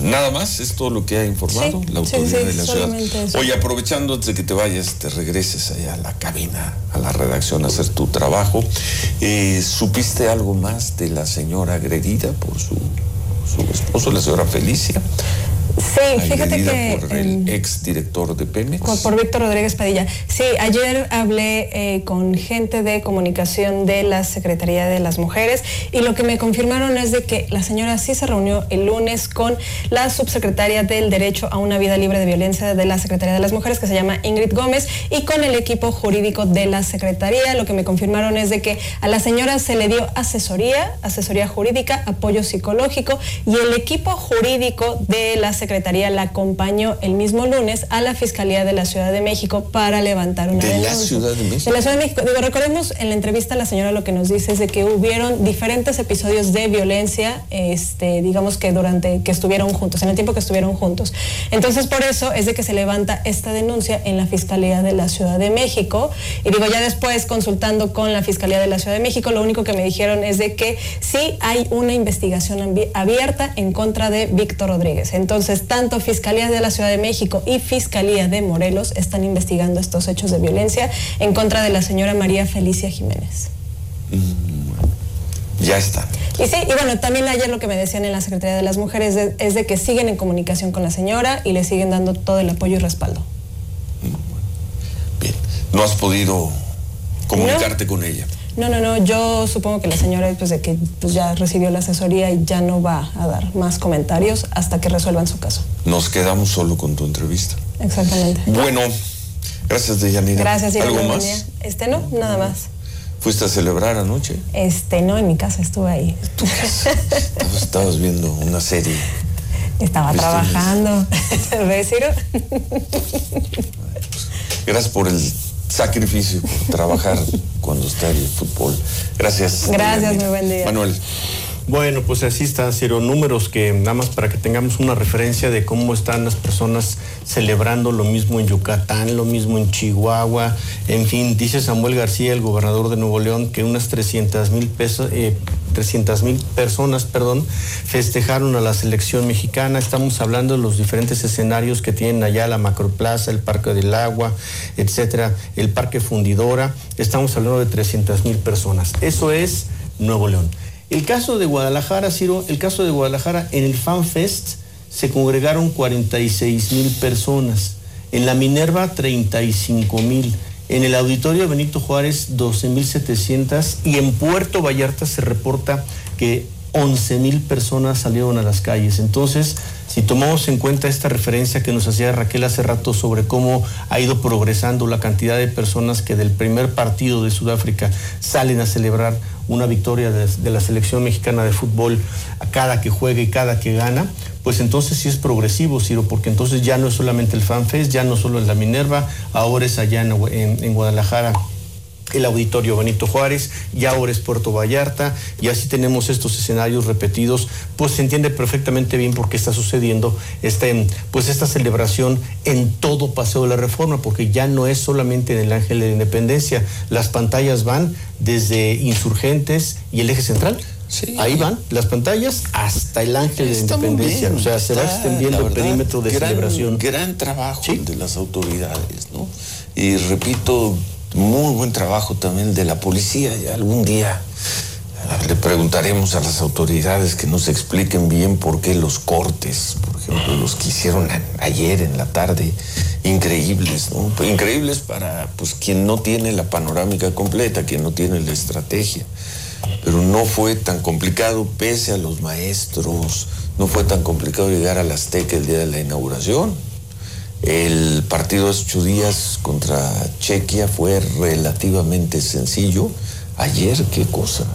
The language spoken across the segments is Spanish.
nada más, es todo lo que ha informado la autoridad de la ciudad. Eso. Oye, aprovechando antes de que te vayas, te regreses allá a la cabina, a la redacción a hacer tu trabajo, ¿supiste algo más de la señora agredida por su esposo, la señora Felicia? Sí, fíjate que por el exdirector de Pemex. Por Víctor Rodríguez Padilla. Sí, ayer hablé con gente de comunicación de la Secretaría de las Mujeres y lo que me confirmaron es de que la señora sí se reunió el lunes con la subsecretaria del Derecho a una Vida Libre de Violencia de la Secretaría de las Mujeres, que se llama Ingrid Gómez, y con el equipo jurídico de la Secretaría. Lo que me confirmaron es de que a la señora se le dio asesoría jurídica, apoyo psicológico, y el equipo jurídico de la Secretaría la acompañó el mismo lunes a la Fiscalía de la Ciudad de México para levantar una denuncia. ¿De la Ciudad de México? De la Ciudad de México. Digo, recordemos en la entrevista la señora lo que nos dice es de que hubieron diferentes episodios de violencia, digamos que durante que estuvieron juntos, en el tiempo que estuvieron juntos. Entonces, por eso es de que se levanta esta denuncia en la Fiscalía de la Ciudad de México. Y digo, ya después consultando con la Fiscalía de la Ciudad de México, lo único que me dijeron es de que sí hay una investigación abierta en contra de Víctor Rodríguez. Entonces, tanto Fiscalía de la Ciudad de México y Fiscalía de Morelos están investigando estos hechos de violencia en contra de la señora María Felicia Jiménez. Ya está. Y sí, y bueno, también ayer lo que me decían en la Secretaría de las Mujeres es de que siguen en comunicación con la señora y le siguen dando todo el apoyo y respaldo. Bien. ¿No has podido comunicarte con ella? No, yo supongo que la señora pues de que pues ya recibió la asesoría y ya no va a dar más comentarios hasta que resuelvan su caso. Nos quedamos solo con tu entrevista. Exactamente. Bueno, gracias, Deyanira. Gracias, ¿Algo más? No, nada más. ¿Fuiste a celebrar anoche? No, en mi casa estuve ahí. ¿Tu casa? Estabas viendo una serie. Estaba trabajando. ¿Ves, Ciro? Gracias por el sacrificio, por trabajar cuando está el fútbol. Gracias. Gracias, muy buen día. Manuel. Bueno, pues así está, Ciro, números que nada más para que tengamos una referencia de cómo están las personas celebrando, lo mismo en Yucatán, lo mismo en Chihuahua, en fin, dice Samuel García, el gobernador de Nuevo León, que unas 300,000 personas festejaron a la selección mexicana. Estamos hablando de los diferentes escenarios que tienen allá, la Macroplaza, el Parque del Agua, etcétera, el Parque Fundidora. Estamos hablando de 300,000 personas. Eso es Nuevo León. El caso de Guadalajara, Ciro, en el Fan Fest se congregaron 46,000 personas, en la Minerva 35,000, en el Auditorio Benito Juárez 12,700 y en Puerto Vallarta se reporta que 11,000 personas salieron a las calles. Entonces, si tomamos en cuenta esta referencia que nos hacía Raquel hace rato sobre cómo ha ido progresando la cantidad de personas que del primer partido de Sudáfrica salen a celebrar una victoria de la selección mexicana de fútbol a cada que juega y cada que gana, pues entonces sí es progresivo, Ciro, porque entonces ya no es solamente el Fan Fest, ya no solo es la Minerva, ahora es allá en Guadalajara el Auditorio Benito Juárez, y ahora es Puerto Vallarta, y así tenemos estos escenarios repetidos. Pues se entiende perfectamente bien por qué está sucediendo esta celebración en todo Paseo de la Reforma, porque ya no es solamente en el Ángel de la Independencia, las pantallas van desde Insurgentes y el Eje Central. Sí. Ahí van las pantallas hasta el Ángel de la Independencia, o sea, se va extendiendo el perímetro de celebración. Gran trabajo de las autoridades, ¿no? Y repito, muy buen trabajo también de la policía. Ya algún día le preguntaremos a las autoridades que nos expliquen bien por qué los cortes, por ejemplo, los que hicieron ayer en la tarde, increíbles, ¿no? Increíbles para quien no tiene la panorámica completa, quien no tiene la estrategia. Pero no fue tan complicado, pese a los maestros, no fue tan complicado llegar al Azteca el día de la inauguración. El partido de 8 días contra Chequia fue relativamente sencillo. Ayer, qué cosa.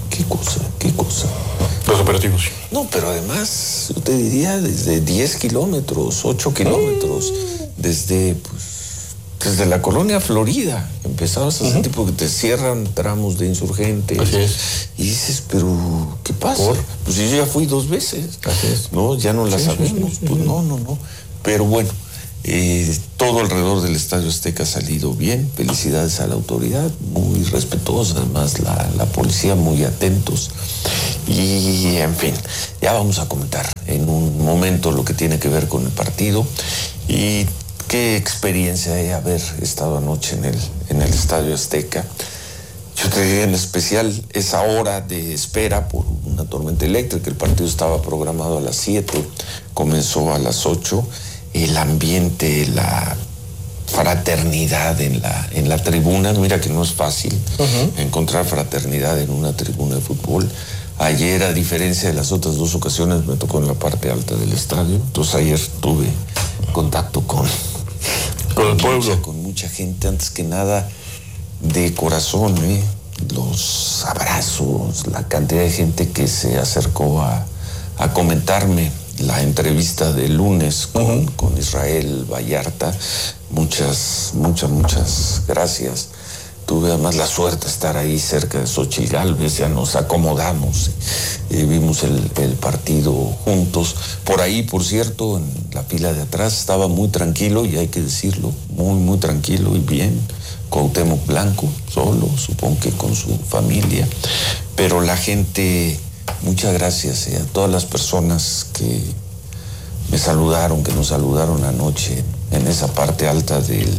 Los operativos. No, pero además, yo te diría, desde 10 kilómetros, 8 kilómetros, desde la colonia Florida, empezabas a sentir porque te cierran tramos de Insurgentes. Así es. Y dices, pero, ¿qué pasa? Pues yo ya fui 2 veces. Así es. No, ya no la sabemos. Sí. Pues no. Pero bueno. Todo alrededor del Estadio Azteca ha salido bien. Felicidades a la autoridad, muy respetuosa, además la policía muy atentos. Y en fin, ya vamos a comentar en un momento lo que tiene que ver con el partido. Y qué experiencia haber estado anoche en el Estadio Azteca. Yo te diría en especial esa hora de espera por una tormenta eléctrica. El partido estaba programado a las 7, comenzó a las 8. El ambiente, la fraternidad en la tribuna, mira que no es fácil encontrar fraternidad en una tribuna de fútbol. Ayer, a diferencia de las otras 2 ocasiones, me tocó en la parte alta del estadio. Entonces ayer tuve contacto con el pueblo, con mucha gente, antes que nada de corazón, los abrazos, la cantidad de gente que se acercó a comentarme la entrevista del lunes con Israel Vallarta. Muchas gracias. Tuve además la suerte de estar ahí cerca de Xochitl Gálvez, ya nos acomodamos, vimos el partido juntos. Por ahí, por cierto, en la fila de atrás estaba muy tranquilo, y hay que decirlo, muy tranquilo y bien, Cuauhtémoc Blanco, solo, supongo que con su familia. Pero la gente, muchas gracias a todas las personas que me saludaron, que nos saludaron anoche en esa parte alta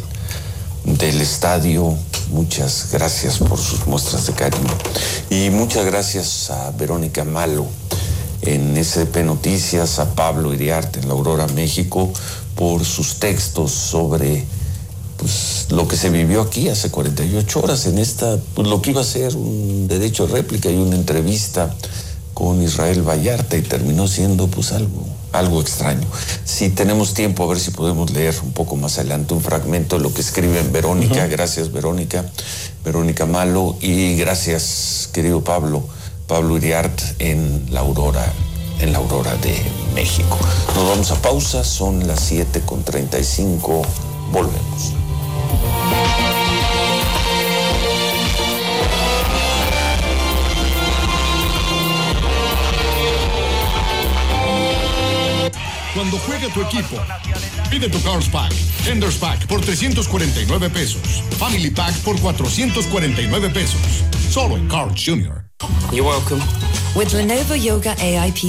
del estadio. Muchas gracias por sus muestras de cariño. Y muchas gracias a Verónica Malo en SDP Noticias, a Pablo Iriarte en La Aurora, México, por sus textos sobre lo que se vivió aquí hace 48 horas en lo que iba a ser un derecho de réplica y una entrevista con Israel Vallarta, y terminó siendo algo extraño. Si tenemos tiempo, a ver si podemos leer un poco más adelante un fragmento de lo que escribe Verónica. Gracias, Verónica Malo, y gracias, querido Pablo Iriarte en La Aurora de México. Nos vamos a pausa, son las 7:35, volvemos. Cuando juegue tu equipo, pide tu Cars Pack. Tenders Pack por 349 pesos. Family Pack por 449 pesos. Solo en Carl's Jr. You're welcome. With Lenovo Yoga AI